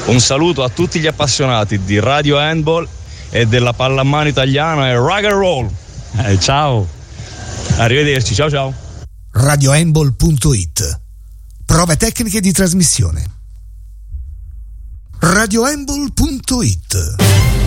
Un saluto a tutti gli appassionati di Radio Handball e della pallamano italiana e rock and roll. Ciao, arrivederci, ciao ciao. RadioHandball.it. Prove tecniche di trasmissione. RadioHandball.it.